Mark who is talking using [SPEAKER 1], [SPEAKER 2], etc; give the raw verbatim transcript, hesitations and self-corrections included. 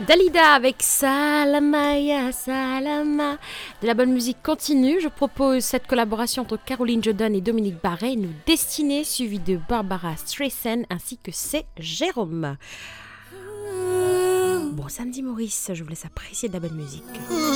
[SPEAKER 1] Dalida avec Salama ya Salama. De la bonne musique continue. Je propose cette collaboration entre Caroline Jordan et Dominique Barret, Nous Destinés, suivi de Barbara Streisand ainsi que C'est Jérôme. Bon samedi Maurice, je vous laisse apprécier de la bonne musique.